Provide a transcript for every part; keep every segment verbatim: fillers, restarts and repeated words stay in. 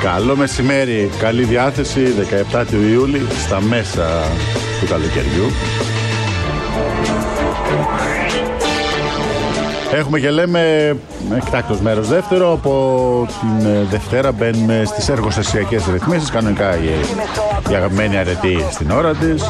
Καλό μεσημέρι, καλή διάθεση, δεκαεπτά του Ιούλη, στα μέσα του καλοκαιριού. Έχουμε και λέμε εκτάκτος μέρος δεύτερο. Από την Δευτέρα μπαίνουμε στις εργοστασιακές ρυθμίσεις. Κανονικά η, η αγαπημένη αρετή στην ώρα της.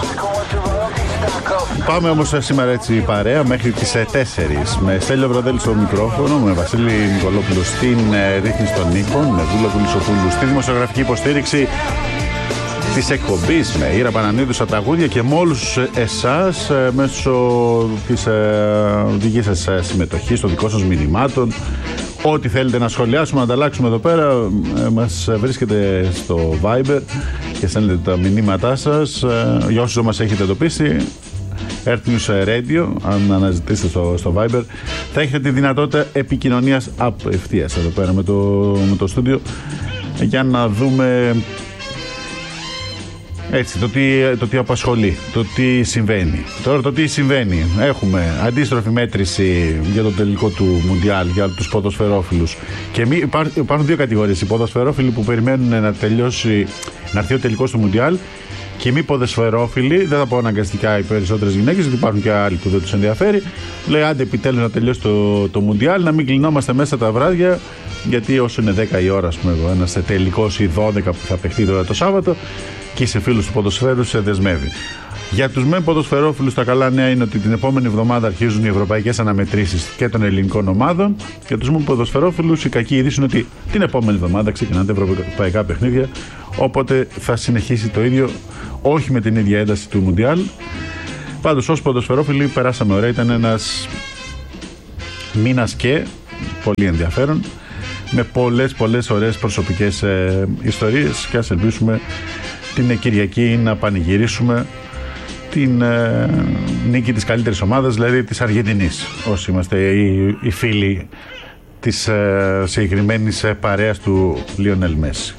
Πάμε όμως σήμερα έτσι παρέα μέχρι τις τέσσερις με Στέλιο Βραδέλη στο μικρόφωνο, με Βασίλη Νικολόπουλο στην ρύθμιση των ήχων, με Δούλο Βουλισσοπούλου στη δημοσιογραφική υποστήριξη της εκπομπής, με Ήρα Πανανίδου στα τραγούδια και με όλους εσάς μέσω της ε, δικής σας συμμετοχής, των δικών σας μηνυμάτων. Ό,τι θέλετε να σχολιάσουμε, να ανταλλάξουμε εδώ πέρα, ε, μας βρίσκετε στο Viber και στέλνετε τα μηνύματά σας. Ε, για όσους μας έχετε εντοπίσει, Earth News Radio, αν αναζητήσετε στο, στο Viber, θα έχετε τη δυνατότητα επικοινωνίας απευθείας εδώ πέρα με το, με το στούντιο, για να δούμε έτσι, το τι, το τι απασχολεί, το τι συμβαίνει. Τώρα το τι συμβαίνει. Έχουμε αντίστροφη μέτρηση για το τελικό του Μουντιάλ για τους ποδοσφαιρόφιλους. Και μη, υπάρχουν, υπάρχουν δύο κατηγορίες. Οι ποδοσφαιρόφιλοι που περιμένουν να τελειώσει, να έρθει ο τελικός του Μουντιάλ, και οι μη ποδοσφαιρόφιλοι, δεν θα πω αναγκαστικά οι περισσότερες γυναίκες, γιατί υπάρχουν και άλλοι που δεν τους ενδιαφέρει. Λέει άντε επιτέλους να τελειώσει το, το Μουντιάλ, να μην κλεινόμαστε μέσα τα βράδια, γιατί όσο είναι δέκα η ώρα, ας πούμε, ένας τελικός ή δώδεκα που θα παιχτεί τώρα το Σάββατο, και σε φίλους του ποδοσφαίρου σε δεσμεύει. Για τους μεν ποδοσφαιρόφιλους, τα καλά νέα είναι ότι την επόμενη εβδομάδα αρχίζουν οι ευρωπαϊκές αναμετρήσεις και των ελληνικών ομάδων. Για τους μεν ποδοσφαιρόφιλους, η κακή είδηση είναι ότι την επόμενη εβδομάδα ξεκινάνε τα ευρωπαϊκά παιχνίδια. Οπότε θα συνεχίσει το ίδιο, όχι με την ίδια ένταση του Μουντιάλ. Πάντως, ως ποδοσφαιρόφιλοι, περάσαμε ωραία. Ήταν ένας μήνας και πολύ ενδιαφέρον, με πολλές πολλές ωραίες προσωπικές ε, ιστορίες, και ας ελπίσουμε την Κυριακή να πανηγυρίσουμε την ε, νίκη της καλύτερης ομάδας, δηλαδή της Αργεντινής, όσοι είμαστε οι, οι φίλοι της ε, συγκεκριμένης ε, παρέας του Λιονέλ Μέση.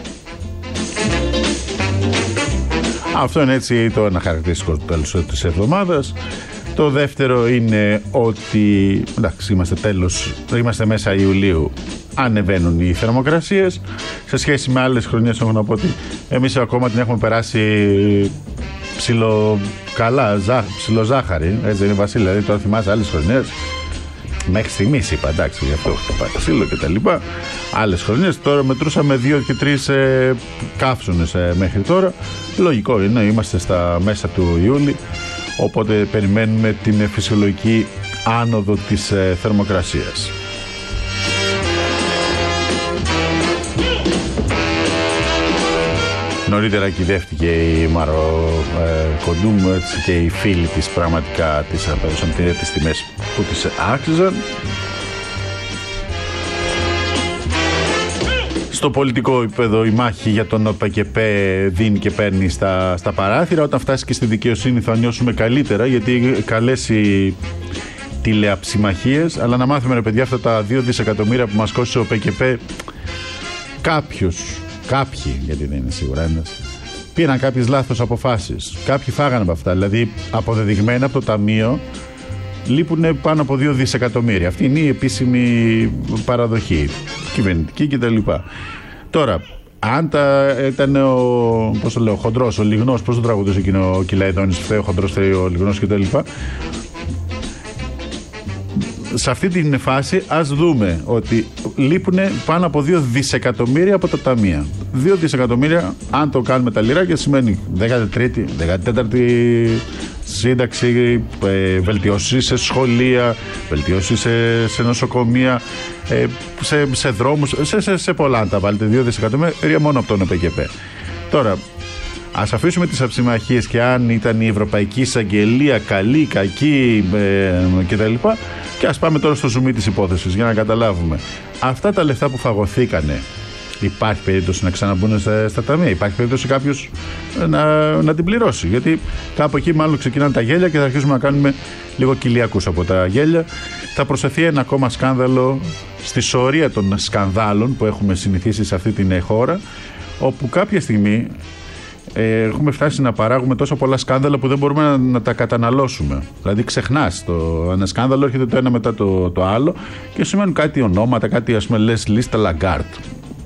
Αυτό είναι έτσι το ένα χαρακτηριστικό του τέλους της εβδομάδας. Το δεύτερο είναι ότι, εντάξει, είμαστε τέλος, είμαστε μέσα Ιουλίου, ανεβαίνουν οι θερμοκρασίες. Σε σχέση με άλλες χρονιές, έχω να πω ότι εμείς ακόμα την έχουμε περάσει ψιλοκαλά, ζά, ψιλοζάχαρη, έτσι δεν είναι, Βασίλη? Δηλαδή τώρα θυμάσαι άλλες χρονιές, μέχρι στιγμής είπα, εντάξει, γι' αυτό χτυπάει ξύλο και τα λοιπά. Άλλες χρονιές, τώρα μετρούσαμε δύο και τρεις ε, καύσονες ε, μέχρι τώρα. Λογικό είναι, είμαστε στα μέσα του Ιούλη, οπότε περιμένουμε την φυσιολογική άνοδο της ε, θερμοκρασίας. Νωρίτερα κυδεύτηκε η Μαρο ε, Κοντούμ, έτσι, και οι φίλοι της πραγματικά της απέδωσαν τις τιμές που τις άξιζαν. Στο πολιτικό επίπεδο η μάχη για τον ΟΠΕΚΕΠΕ δίνει και παίρνει στα, στα παράθυρα. Όταν φτάσει και στη δικαιοσύνη θα νιώσουμε καλύτερα, γιατί καλές οι τηλεαψημαχίες, αλλά να μάθουμε, ρε παιδιά, αυτά τα δύο δισεκατομμύρια που μας κόστησε ο ΟΠΕΚΕΠΕ, κάποιος, κάποιοι, γιατί δεν είναι σίγουρα ένας, πήραν κάποιες λάθος αποφάσεις. Κάποιοι φάγανε από αυτά. Δηλαδή, αποδεδειγμένα από το Ταμείο, λείπουν πάνω από δύο δισεκατομμύρια. Αυτή είναι η επίσημη παραδοχή, κυβερνητική κτλ. Τώρα, αν τα ήταν ο, πώς το λέω, ο χοντρός, ο λιγνός, πώς το τραγουδούσε εκείνο ο Κυλαϊδόνης, φταίει ο χοντρός, φταίει ο λιγνός κτλ. Σε αυτή την φάση ας δούμε ότι λείπουν πάνω από δύο δισεκατομμύρια από τα ταμεία. δύο δισεκατομμύρια, αν το κάνουμε τα λιράκια, σημαίνει δεκατρία, δεκατέσσερι σύνταξη, ε, βελτιώσεις σε σχολεία, βελτιώσεις σε, σε νοσοκομεία, ε, σε, σε δρόμους, σε, σε, σε πολλά αν τα βάλετε. δύο δισεκατομμύρια μόνο από τον ΟΠΕΚΕΠΕ. Τώρα, ας αφήσουμε τις αψημαχίες και αν ήταν η Ευρωπαϊκή Εισαγγελία καλή, κακή ε, κτλ. Και ας πάμε τώρα στο ζουμί της υπόθεσης για να καταλάβουμε. Αυτά τα λεφτά που φαγωθήκανε, υπάρχει περίπτωση να ξαναμπούν στα, στα ταμεία? Υπάρχει περίπτωση κάποιος να, να την πληρώσει? Γιατί κάπου εκεί μάλλον ξεκινάνε τα γέλια και θα αρχίσουμε να κάνουμε λίγο κοιλιακούς από τα γέλια. Θα προσθεθεί ένα ακόμα σκάνδαλο στη σωρία των σκανδάλων που έχουμε συνηθίσει σε αυτή την χώρα, όπου κάποια στιγμή Ε, έχουμε φτάσει να παράγουμε τόσο πολλά σκάνδαλα που δεν μπορούμε να, να τα καταναλώσουμε. Δηλαδή, ξεχνάς το ένα σκάνδαλο, έρχεται το ένα μετά το, το άλλο και σημαίνουν κάτι ονόματα, κάτι, ας πούμε, λες Λίστα Λαγκάρτ.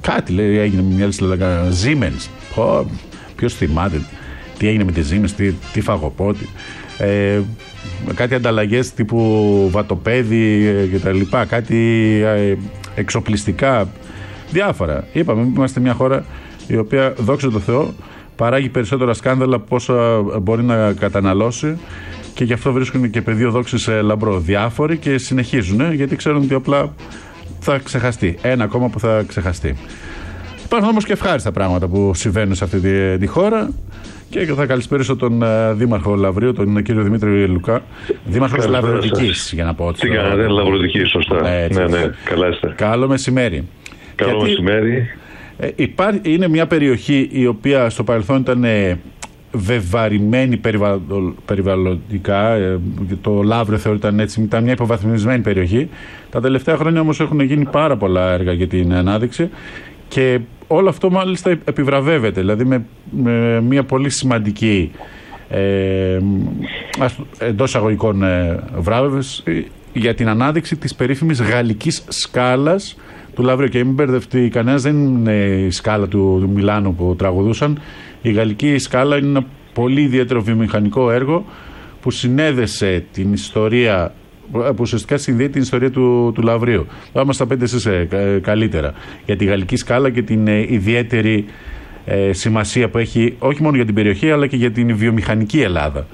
κάτι λέει έγινε με μια λίστα Siemens. Ποιος θυμάται τι έγινε με τη Siemens, τι, τι φαγοπότη. Ε, κάτι ανταλλαγές τύπου βατοπέδι και τα λοιπά, κάτι ε, εξοπλιστικά, διάφορα. Είπαμε, είμαστε μια χώρα η οποία, δόξα τω Θεώ, παράγει περισσότερα σκάνδαλα από όσα μπορεί να καταναλώσει και γι' αυτό βρίσκουν και πεδίο δόξης λαμπρό διάφοροι και συνεχίζουν, γιατί ξέρουν ότι απλά θα ξεχαστεί. Ένα ακόμα που θα ξεχαστεί. Υπάρχουν όμως και ευχάριστα πράγματα που συμβαίνουν σε αυτή τη, τη χώρα. Και θα καλησπέρισω τον uh, Δήμαρχο Λαυρίου, τον κύριο Δημήτρη Λουκά. Δήμαρχος Λαυρωτικής, για να πω. Τι κάνετε, Λαυρωτικής, σωστά. Ναι, ναι, ναι, καλά είστε. Καλό μεσημέρι. Καλό Γιατί, μεσημέρι. Ε, υπάρχει, είναι μια περιοχή η οποία στο παρελθόν ήταν ε, βεβαρημένη περιβαλλον, περιβαλλοντικά. Ε, το Λαύριο θεωρείται έτσι, ήταν μια υποβαθμισμένη περιοχή. Τα τελευταία χρόνια όμως έχουν γίνει πάρα πολλά έργα για την ανάδειξη. Και όλο αυτό μάλιστα επιβραβεύεται, δηλαδή με, με μια πολύ σημαντική ε, εντός αγωγικών ε, βράβευση για την ανάδειξη της περίφημης γαλλικής σκάλας του Λαυρίου. Και μην μπερδευτεί κανένας, δεν είναι η σκάλα του, του Μιλάνου που τραγουδούσαν. Η γαλλική σκάλα είναι ένα πολύ ιδιαίτερο βιομηχανικό έργο που συνέδεσε την ιστορία, που ουσιαστικά συνδέει την ιστορία του, του Λαυρίου. Θα μας τα πέντε εσείς ε, καλύτερα για τη γαλλική σκάλα και την ε, ιδιαίτερη ε, σημασία που έχει όχι μόνο για την περιοχή αλλά και για την βιομηχανική Ελλάδα.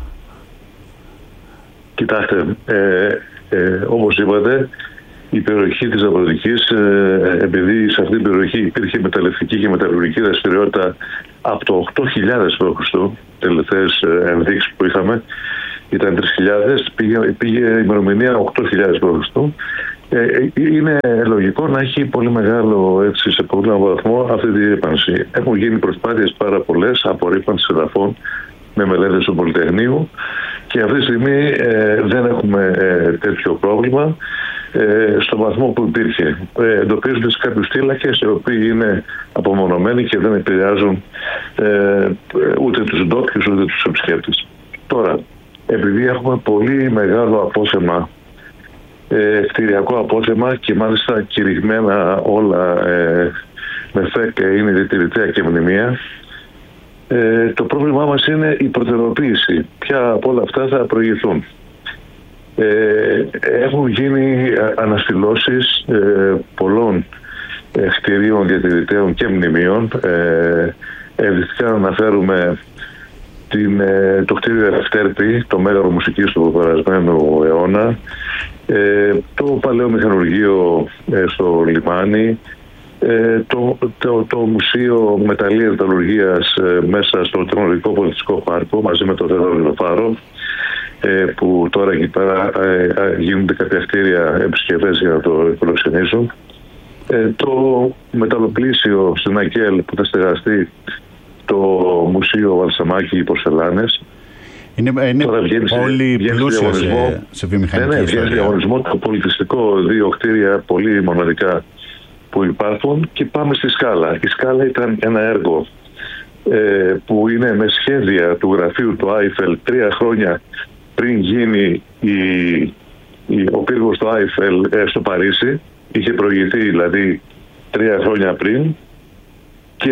Κοιτάξτε, ε, ε, όπως είπατε, η περιοχή της Λαυρωτικής, ε, επειδή σε αυτή την περιοχή υπήρχε μεταλλευτική και μεταλλουργική δραστηριότητα από το οκτώ χιλιάδες π.Χ., τελευταίες ενδείξεις που είχαμε, ήταν τρεις χιλιάδες, πήγε, πήγε η ημερομηνία οκτώ χιλιάδες π.Χ. Ε, είναι λογικό να έχει πολύ μεγάλο, έτσι, σε πολύ μεγάλο βαθμό αυτή τη ρήπανση. Έχουν γίνει προσπάθειες πάρα πολλές από ρήπανση εδαφών με μελέτες του Πολυτεχνείου και αυτή τη στιγμή ε, δεν έχουμε ε, τέτοιο πρόβλημα ε, στον βαθμό που υπήρχε. Ε, εντοπίζονται σε κάποιους θύλακες οι οποίοι είναι απομονωμένοι και δεν επηρεάζουν ε, ούτε τους ντόπιους ούτε τους επισκέπτες. Τώρα, επειδή έχουμε πολύ μεγάλο απόθεμα, ε, κτηριακό απόθεμα και μάλιστα κηρυγμένα όλα ε, με ΦΕΚ, είναι διατηρητέα και μνημεία, ε, το πρόβλημά μας είναι η προτεραιοποίηση. Ποια από όλα αυτά θα προηγηθούν. Ε, έχουν γίνει αναστηλώσεις ε, πολλών ε, κτηρίων διατηρητέων και μνημείων. Ε, Ενδεικτικά να αναφέρουμε την, το κτίριο Ευτέρπη, το μέγαρο μουσικής του περασμένου αιώνα, ε, το παλαιό μηχανουργείο ε, στο λιμάνι, ε, το, το, το Μουσείο Μεταλλείας Μεταλλουργίας ε, μέσα στο Τεχνολογικό Πολιτιστικό Πάρκο μαζί με το Θεοδόριο Φάρο, ε, που τώρα εκεί πέρα ε, γίνονται κάποια κτίρια επισκευές για να το φιλοξενήσουν. Ε, το μεταλλοπλήσιο στην ΑΚΕΛ που θα στεγαστεί το Μουσείο Βαλσαμάκη, οι Πορσελάνες. Είναι, είναι πολύ πλούσιο σε, σε βιομηχανική ναι, ναι, ιστορία. Βγαίνει διαγωνισμό το πολιτιστικό, δύο κτίρια πολύ μοναδικά που υπάρχουν και πάμε στη Σκάλα. Η Σκάλα ήταν ένα έργο ε, που είναι με σχέδια του γραφείου του Άιφελ τρία χρόνια πριν γίνει η, η, ο πύργος του Άιφελ ε, στο Παρίσι. Είχε προηγηθεί δηλαδή τρία χρόνια πριν και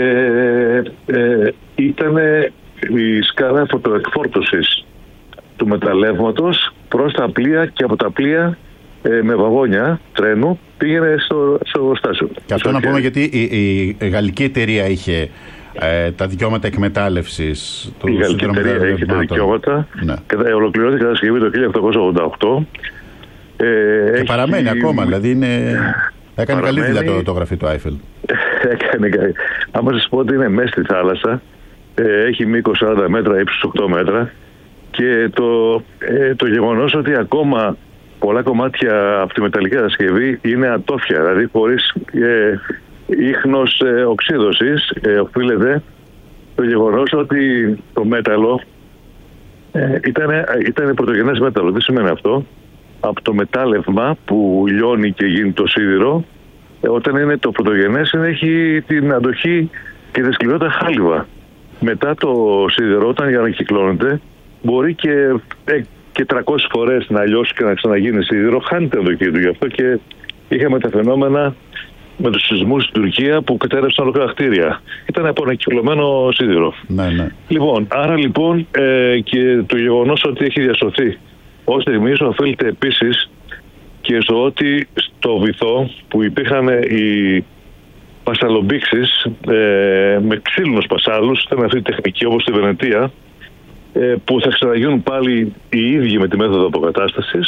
ε, ήταν η σκάλα φωτοεκφόρτωσης του μεταλλεύματος προς τα πλοία και από τα πλοία ε, με βαγόνια τρένου πήγαινε στο, στο στάσιο. Και αυτό να πούμε γιατί η, η, η γαλλική εταιρεία είχε ε, τα δικαιώματα εκμετάλλευσης. Η γαλλική εταιρεία είχε τα δικαιώματα, ναι. Και ολοκληρώθηκε η κατασκευή το χίλια οκτακόσια ογδόντα οκτώ. Ε, και έχει... παραμένει ακόμα, δηλαδή είναι... Έκανε παραμένει... καλή δουλειά το, το γραφείο του Άιφελ. Έκανε καλή. Άμα σας πω ότι είναι μέσα στη θάλασσα, ε, έχει μήκος σαράντα μέτρα, ύψος οκτώ μέτρα και το, ε, το γεγονός ότι ακόμα πολλά κομμάτια από τη μεταλλική κατασκευή είναι ατόφια, δηλαδή χωρίς ε, ίχνος ε, οξύδωσης, ε, οφείλεται το γεγονός ότι το μέταλλο ε, ήταν, ήταν πρωτογενές μέταλλο. Τι σημαίνει αυτό? Από το μετάλλευμα που λιώνει και γίνει το σίδηρο, ε, όταν είναι το πρωτογενές έχει την αντοχή και τη σκληρότητα χάλιβα. Μετά το σίδηρο, όταν για να κυκλώνεται, μπορεί και, ε, και τριακόσιες φορές να λιώσει και να ξαναγίνει σίδηρο, χάνει την αντοχή του. Γι' αυτό και είχαμε τα φαινόμενα με τους σεισμούς στην Τουρκία που κατέρευσαν ολόκληρα κτίρια. Ήταν απονακυκλωμένο σίδηρο. Ναι, ναι. Λοιπόν, άρα λοιπόν ε, και το γεγονός ότι έχει διασωθεί ως στιγμής οφείλεται επίσης και στο ότι στο βυθό που υπήρχαν οι πασαλομπήξεις ε, με ξύλινους πασάλους, ήταν αυτή η τεχνική όπως στη Βενετία, ε, που θα ξαναγίνουν πάλι οι ίδιοι με τη μέθοδο αποκατάστασης,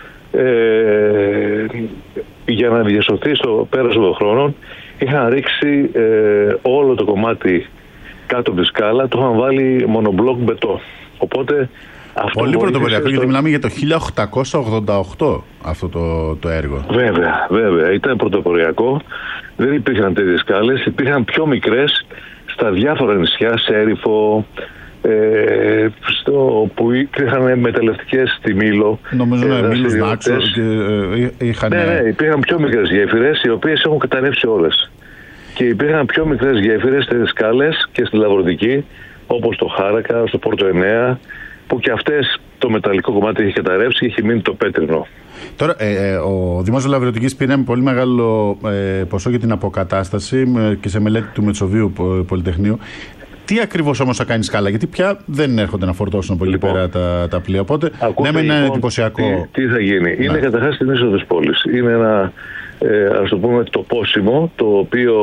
ε, για να διασωθεί στο πέρασμα των χρόνων. Είχαν ρίξει ε, όλο το κομμάτι κάτω από τη σκάλα, το είχαν βάλει μονομπλοκ μπετό. Οπότε αυτό πολύ πρωτοποριακό, στο... γιατί μιλάμε για το χίλια οκτακόσια ογδόντα οκτώ αυτό το, το έργο. Βέβαια, βέβαια, ήταν πρωτοποριακό. Δεν υπήρχαν τέτοιες σκάλες, υπήρχαν πιο μικρές στα διάφορα νησιά, Σέριφο, ε, στο, που υπήρχαν μεταλλευτικές στη Μήλο. Νομίζω να Μήλος Νάξο. Είχαν... Ναι, ναι, υπήρχαν πιο μικρές γέφυρες, οι οποίες έχουν καταρρεύσει όλες. Και υπήρχαν πιο μικρές γέφυρες στις σκάλες και στη Λαβροδική, όπως το Χάρακα, στο Πόρτο εννέα, που και αυτές το μεταλλικό κομμάτι έχει καταρρεύσει και έχει μείνει το πέτρινο. Τώρα, ε, ε, ο Δήμος Λαβροδικής πήρε με πολύ μεγάλο ε, ποσό για την αποκατάσταση με, και σε μελέτη του Μετσοβίου Πολυτεχνείου. Τι ακριβώς όμως θα κάνει σκάλα, γιατί πια δεν έρχονται να φορτώσουν από εκεί λοιπόν, πέρα τα, τα πλοία. Οπότε, ακούτε, ναι, είναι λοιπόν, εντυπωσιακό. Τι, τι θα γίνει. Ναι. Είναι καταρχάς στην είσοδο της πόλης. Είναι ένα, ε, ας το πούμε, τοπόσιμο, το οποίο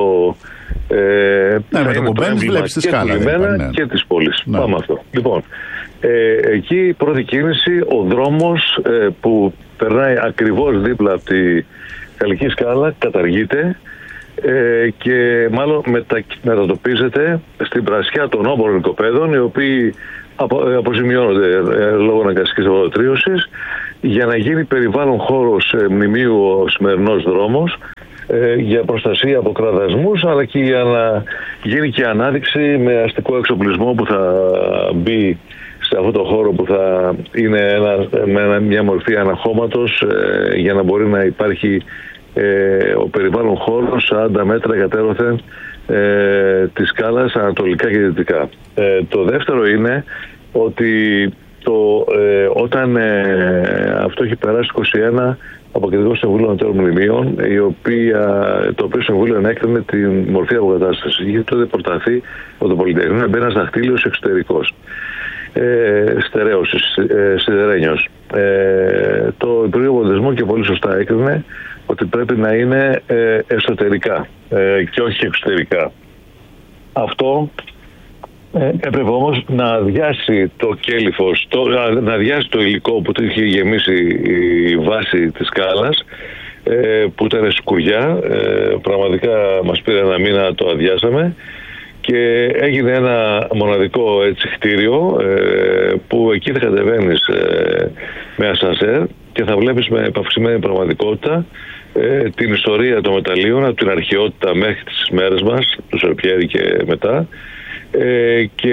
ε, ναι, με το που μπαίνεις βλέπεις τη σκάλα. Και, ναι. και της πόλης. Ναι. Πάμε αυτό. Λοιπόν, ε, εκεί η πρώτη κίνηση, ο δρόμος ε, που περνάει ακριβώς δίπλα από τη Γαλλική Σκάλα καταργείται. Ε, και μάλλον μετα, μετατοπίζεται στην πρασιά των όμπορων οικοπαίδων, οι οποίοι απο, αποζημιώνονται ε, λόγω αναγκαστικής αποδοτρίωσης, για να γίνει περιβάλλον χώρος ε, μνημείου ο σημερινός δρόμος, ε, για προστασία από κραδασμούς, αλλά και για να γίνει και ανάδειξη με αστικό εξοπλισμό που θα μπει σε αυτό το χώρο, που θα είναι ένα, με μια μορφή αναχώματος, ε, για να μπορεί να υπάρχει Ε, ο περιβάλλον χώρος σαράντα μέτρα κατέρωθεν ε, της σκάλας ανατολικά και δυτικά. Ε, το δεύτερο είναι ότι το, ε, όταν ε, αυτό έχει περάσει είκοσι ένα από Κεντρικό Συμβούλιο Ανωτέρων Μνημείων, η οποία, το οποίο Συμβούλιο ενέκρινε τη μορφή αποκατάστασης. Είχε τότε προταθεί από το Πολυτεχνείο να μπει ένας δαχτύλιος εξωτερικός. Ε, στερέωσης, ε, σιδερένιος. Ε, το Υπουργείο Πολιτισμού και πολύ σωστά έκρινε ότι πρέπει να είναι ε, εσωτερικά ε, και όχι εξωτερικά. Αυτό ε, έπρεπε όμως να αδειάσει το κέλυφος, το, να αδειάσει το υλικό που το είχε γεμίσει η βάση της σκάλας, ε, που ήταν σκουριά. Ε, πραγματικά μας πήρε ένα μήνα να το αδειάσαμε. Και έγινε ένα μοναδικό έτσι κτίριο, ε, που εκεί θα κατεβαίνεις ε, με ασανσέρ και θα βλέπεις με επαυξημένη πραγματικότητα ε, την ιστορία των μεταλλίων από την αρχαιότητα μέχρι τις μέρες μας, του Σερπιέρη και μετά, ε, και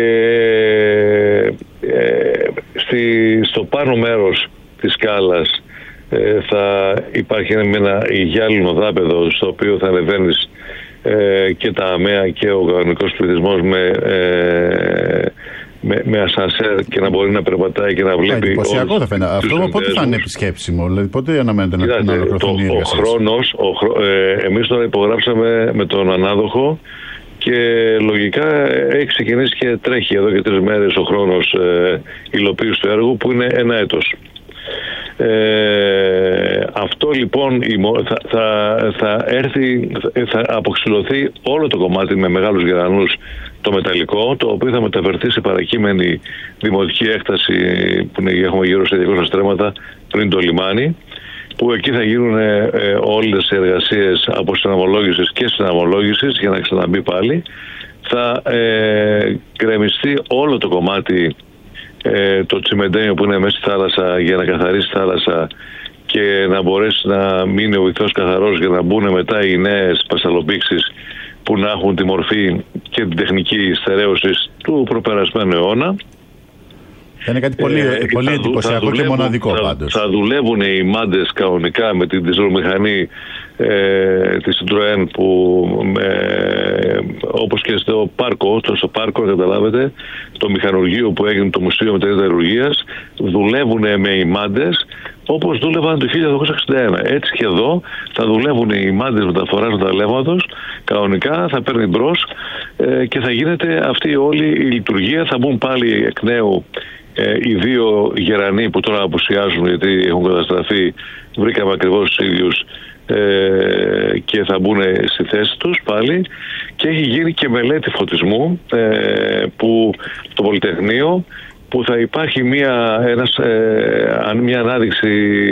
ε, στη, στο πάνω μέρος της σκάλας ε, θα υπάρχει ένα γυάλινο δάπεδο, στο οποίο θα ανεβαίνεις Ε, και τα ΑΜΕΑ και ο κανονικός πληθυσμός με, ε, με, με ασανσέρ και να μπορεί να περπατάει και να βλέπει. Εντυπωσιακό θα φαίνεται. Αυτό πότε θα είναι επισκέψιμο, δηλαδή πότε αναμένεται να, να ολοκληρωθούν οι εργασίες? Ο χρόνος, ο χρο, ε, εμείς τώρα υπογράψαμε με τον ανάδοχο και λογικά έχει ξεκινήσει και τρέχει εδώ και τρεις μέρες ο χρόνος ε, υλοποίησης του έργου, που είναι ένα έτος. Ε, αυτό λοιπόν θα, θα, θα έρθει, θα αποξυλωθεί όλο το κομμάτι με μεγάλους γερανούς, το μεταλλικό, το οποίο θα μεταφερθεί σε παρακείμενη δημοτική έκταση που έχουμε γύρω σε διακόσια στρέμματα πριν το λιμάνι, που εκεί θα γίνουν ε, όλες οι εργασίες από συναμολόγησης και συναμολόγησης για να ξαναμπεί πάλι. Θα ε, γκρεμιστεί όλο το κομμάτι, Ε, το τσιμεντένιο που είναι μέσα στη θάλασσα, για να καθαρίσει τη θάλασσα και να μπορέσει να μείνει ο βυθός καθαρός, για να μπουν μετά οι νέες πασαλομπήξεις που να έχουν τη μορφή και την τεχνική στερέωσης του προπερασμένου αιώνα. Είναι κάτι πολύ, ε, πολύ εντυπωσιακό και μοναδικό θα, πάντως. Θα δουλεύουν οι μάντες κανονικά με την δισελομηχανή ε, της Citroën, που ε, όπως και στο πάρκο, στο πάρκο καταλάβετε, το μηχανουργείο που έγινε το Μουσείο Μεταλλουργίας, δουλεύουν με οι μάντες όπως δούλευαν το χίλια οκτακόσια εξήντα ένα. Έτσι και εδώ θα δουλεύουν οι μάντες μεταφοράς μεταλλεύματος κανονικά, θα παίρνει μπρος ε, και θα γίνεται αυτή όλη η λειτουργία. Θα μπουν πάλι εκ νέου ε, οι δύο γερανοί που τώρα απουσιάζουν γιατί έχουν καταστραφεί. Βρήκαμε ακριβώς τους ίδιους ε, και θα μπουν στη θέση τους πάλι. Και έχει γίνει και μελέτη φωτισμού ε, που το Πολυτεχνείο, που θα υπάρχει μια, ένας, ε, μια ανάδειξη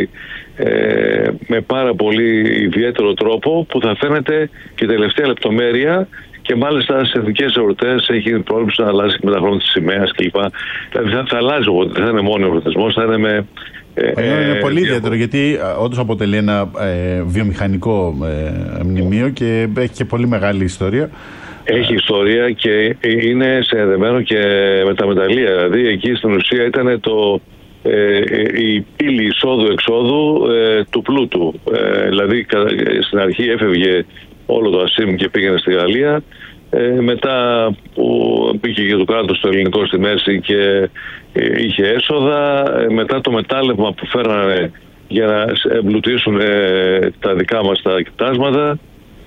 ε, με πάρα πολύ ιδιαίτερο τρόπο που θα φαίνεται και τελευταία λεπτομέρεια, και μάλιστα σε εθνικές εορτές έχει πρόβληψη να αλλάζει με τα χρόνια της σημαίας κλπ. Δηλαδή θα, θα αλλάζει, δεν θα είναι μόνο ο εορτασμός, θα είναι με... Ε, είναι πολύ ιδιαίτερο γιατί όντως αποτελεί ένα ε, βιομηχανικό ε, μνημείο και έχει και πολύ μεγάλη ιστορία. Έχει ιστορία και είναι συνδεδεμένο και με τα μεταλλεία. Δηλαδή εκεί στην ουσία ήταν το, ε, η πύλη εισόδου-εξόδου ε, του πλούτου. Ε, δηλαδή στην αρχή έφευγε όλο το ΑΣΥΜ και πήγαινε στη Γαλλία. Ε, μετά που πήγε και το κράτος το ελληνικό στη μέση και ε, είχε έσοδα. Ε, μετά το μετάλλευμα που φέρνανε για να εμπλουτίσουν ε, τα δικά μας τα κοιτάσματα.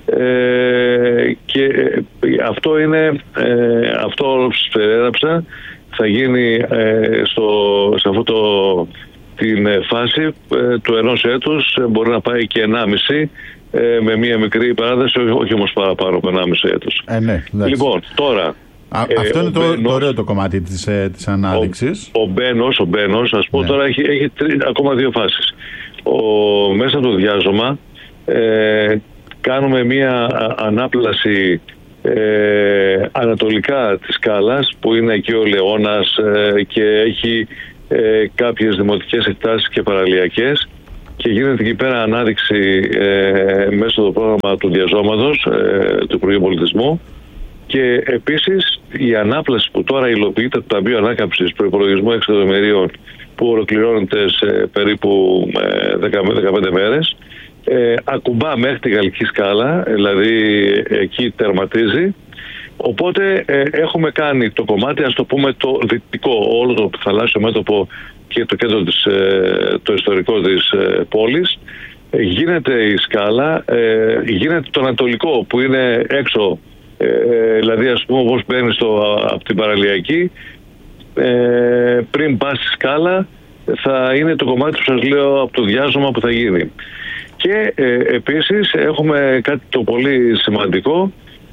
Ε, και ε, αυτό είναι ε, αυτό όλο που περιέγραψα θα γίνει ε, στο, σε αυτό το, την φάση ε, του ενός έτους, ε, μπορεί να πάει και ενάμιση ε, με μία μικρή παράδοση, όχι, όχι όμως παραπάνω από ενάμιση έτους. Ε, ναι, λοιπόν, τώρα Α, ε, αυτό είναι το, Μπένος, το ωραίο το κομμάτι της, ε, της ανάδειξης. Ο, ο Μπένος, ο Μπένος, ας πω, ναι. Τώρα έχει, έχει τρί, ακόμα δύο φάσεις. Ο, μέσα από το διάζωμα ε, κάνουμε μία ανάπλαση ε, ανατολικά της σκάλας που είναι εκεί ο Λεώνας ε, και έχει ε, κάποιες δημοτικές εκτάσεις και παραλιακές, και γίνεται εκεί πέρα ανάδειξη ε, μέσω το πρόγραμμα του διαζώματος ε, του Υπουργείου Πολιτισμού, και επίσης η ανάπλαση που τώρα υλοποιείται από το Ταμείο Ανάκαμψης προϋπολογισμού έξι εκατομμυρίων που ολοκληρώνεται σε περίπου ε, δέκα με δεκαπέντε μέρες. Ε, ακουμπά μέχρι τη γαλλική σκάλα, δηλαδή εκεί τερματίζει. Οπότε ε, έχουμε κάνει το κομμάτι, ας το πούμε το δυτικό, όλο το θαλάσσιο μέτωπο και το κέντρο της, ε, το ιστορικό της ε, πόλης. Ε, γίνεται η σκάλα, ε, γίνεται το ανατολικό που είναι έξω, ε, δηλαδή ας πούμε όπως μπαίνει από την παραλιακή, ε, πριν πας στη σκάλα θα είναι το κομμάτι που σας λέω από το διάζωμα που θα γίνει. Και ε, επίσης έχουμε κάτι το πολύ σημαντικό,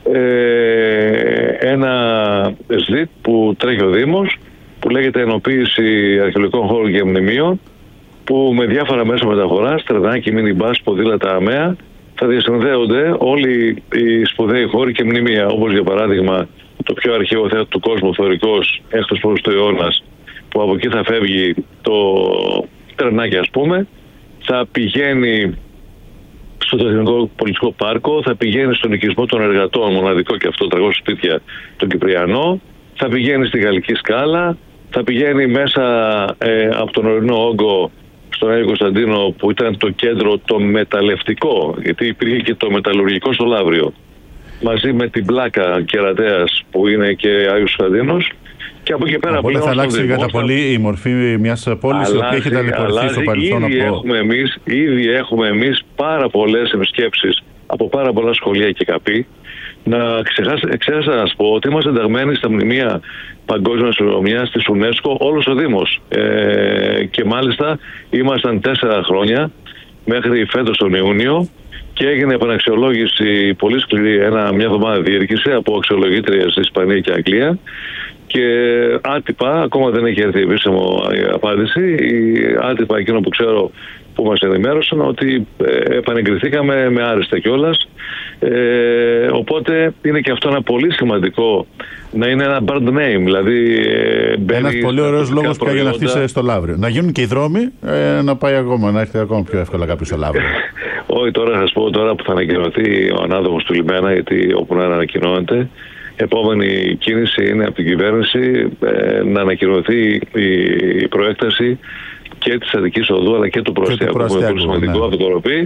ε, ένα ΣΔΙΤ που τρέχει ο Δήμος, που λέγεται Ενοποίηση Αρχαιολογικών Χώρων και Μνημείων, που με διάφορα μέσα μεταφοράς, τρενάκι, μίνι μπας, ποδήλατα, αμαία, θα διασυνδέονται όλοι οι σπουδαίοι χώροι και μνημεία, όπως για παράδειγμα το πιο αρχαίο θέατρο του κόσμου, Θωρικός, έκτος πρώτος του αιώνας, που από εκεί θα φεύγει το τρενάκι, ας πούμε, θα πηγαίνει στο Εθνικό Πολιτικό Πάρκο, θα πηγαίνει στον οικισμό των εργατών, μοναδικό και αυτό, τριακόσια σπίτια, τον Κυπριανό, θα πηγαίνει στη Γαλλική Σκάλα, θα πηγαίνει μέσα ε, από τον ορεινό όγκο στον Άγιο Κωνσταντίνο, που ήταν το κέντρο το μεταλλευτικό, γιατί υπήρχε και το μεταλλουργικό στο Λαύριο, μαζί με την πλάκα Κερατέας που είναι και Άγιος Κωνσταντίνος. Και από εκεί πέρα πλέον θα αλλάξει κατά πολύ η μορφή μιας πόλης η οποία έχει ταλαιπωρηθεί στο παρελθόν. Ήδη, από... έχουμε εμείς, ήδη έχουμε εμείς πάρα πολλές επισκέψεις από πάρα πολλά σχολεία και καπή. Να ξέχασα να σας πω ότι είμαστε ενταγμένοι στα μνημεία παγκόσμιας κληρονομιάς της UNESCO, όλος ο Δήμος. Ε, και μάλιστα ήμασταν τέσσερα χρόνια μέχρι φέτος τον Ιούνιο, και έγινε επαναξιολόγηση πολύ σκληρή, ένα, μια εβδομάδα διήρκησε από αξιολογήτριες στην Ισπανία και Αγγλία. Και άτυπα, ακόμα δεν έχει έρθει επίσημο η απάντηση, άτυπα εκείνο που ξέρω που μας ενημέρωσαν ότι ε, επανεγκριθήκαμε με άριστα κιόλας. Ε, οπότε είναι και αυτό ένα πολύ σημαντικό να είναι ένα brand name, δηλαδή ε, ένας πολύ ωραίος λόγος πια για να έρθει στο Λαύριο. Να γίνουν και οι δρόμοι, ε, να πάει ακόμα, να έρθει ακόμα πιο εύκολα κάποιος στο Λαύριο. Όχι, τώρα θα σας πω, τώρα που θα ανακοινωθεί ο ανάδοχος του λιμένα, γιατί όπου να ανακοινώνεται, επόμενη κίνηση είναι από την κυβέρνηση ε, να ανακοινωθεί η, η προέκταση και της Αττικής Οδού αλλά και του προαστιακού, που είναι πολύ σημαντικό, ναι, από το Κοροπή,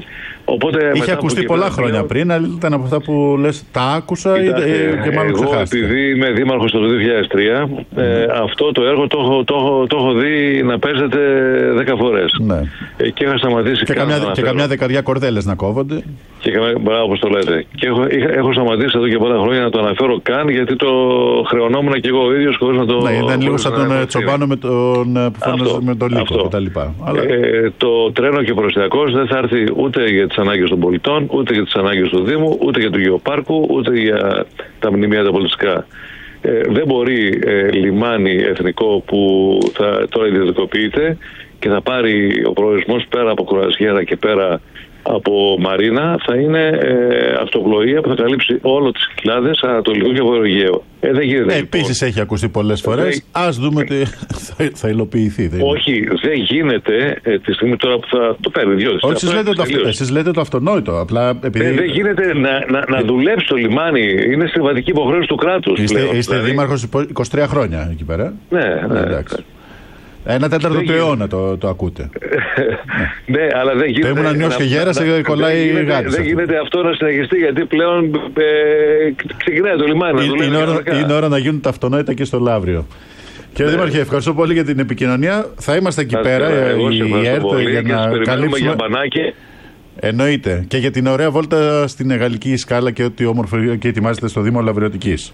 Οπότε, είχε ακουστεί πολλά πέρα, χρόνια πριν, αλλά ήταν από αυτά που λες, τα άκουσα κοιτάξτε, ή, και μάλλον ξεχάστηκα. Εγώ επειδή είμαι δήμαρχος το δύο χιλιάδες τρία, mm. ε, αυτό το έργο το έχω, το, έχω, το έχω δει να παίζεται δέκα φορές. Ναι. Ε, και είχα σταματήσει και, καμιά, και καμιά δεκαριά κορδέλες να κόβονται. Και μπράβο, όπως το λέτε. Και έχω, είχα, έχω σταματήσει εδώ και πολλά χρόνια να το αναφέρω καν, γιατί το χρεωνόμουν και εγώ ο ίδιος χωρίς να το. Ναι, ήταν λίγο σαν τον Τσομπάνο με τον, που φώναζε με τον Λύκο κτλ. Αλλά... Ε, το τρένο και προστιακός δεν θα έρθει ούτε για τις ανάγκες των πολιτών, ούτε για τις ανάγκες του Δήμου, ούτε για του γεωπάρκου, ούτε για τα μνημεία τα πολιτικά. Ε, δεν μπορεί ε, λιμάνι εθνικό που θα, τώρα ιδιωτικοποιείται και θα πάρει ο προορισμός πέρα από κρουαζιέρα και πέρα από μαρίνα, θα είναι ε, αυτοπλοεία που θα καλύψει όλο τις Κυκλάδες, Ανατολικό και Βορειοαιγαίο. Ε, δεν γίνεται. Ναι, λοιπόν. Επίσης έχει ακουστεί πολλές φορές. Ε, Ας δούμε τι θα, θα υλοποιηθεί. Δεν όχι, δεν γίνεται ε, τη στιγμή τώρα που θα το παίρνει δυο. Όχι, εσείς λέτε, το, εσείς λέτε το αυτονόητο. Απλά επειδή... ε, δεν γίνεται να, να, να δουλέψει το λιμάνι. Είναι συμβατική υποχρέωση του κράτους. Είστε, πλέον, είστε δηλαδή... δήμαρχος είκοσι τρία χρόνια εκεί πέρα. Ναι, ναι. ναι Ένα τέταρτο του αιώνα το, το ακούτε. ναι, αλλά δεν γίνεται. Πρέπει να νιώσει και γέρασε, κολλάει η γάτη. Δεν γίνεται αυτό να συνεχιστεί, γιατί πλέον ε, ξεκινάει το λιμάνι. Είναι, είναι, ώρα, είναι ώρα να γίνουν τα αυτονόητα και στο Λαύριο. Κύριε ναι. Δήμαρχε, ευχαριστώ πολύ για την επικοινωνία. Θα είμαστε εκεί πέρα, η ΕΡΤ, για να καλύψουμε. Για εννοείται. Και για την ωραία βόλτα στην Γαλλική Σκάλα και ό,τι όμορφο και ετοιμάζεται στο Δήμο Λαβριωτικής.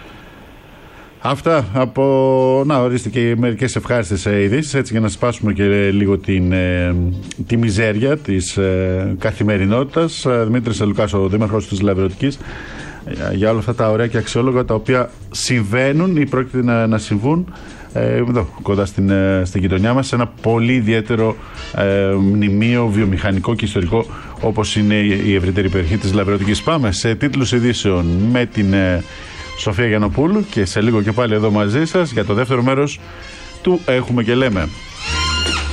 Αυτά από. Να, ορίστε και μερικές ευχάριστες ειδήσεις, έτσι για να σπάσουμε και λίγο την, ε, τη μιζέρια της ε, καθημερινότητας. Δημήτρης Λουκάς, ο Δήμαρχος της Λαβριωτικής, ε, για όλα αυτά τα ωραία και αξιόλογα τα οποία συμβαίνουν ή πρόκειται να, να συμβούν ε, εδώ, κοντά στην, ε, στην γειτονιά μας, σε ένα πολύ ιδιαίτερο ε, μνημείο βιομηχανικό και ιστορικό όπως είναι η ευρύτερη περιοχή της Λαβριωτικής. Πάμε σε τίτλους ειδήσεων με την ε, Σοφία Γιαννοπούλου και σε λίγο και πάλι εδώ μαζί σας για το δεύτερο μέρος του Έχουμε και Λέμε.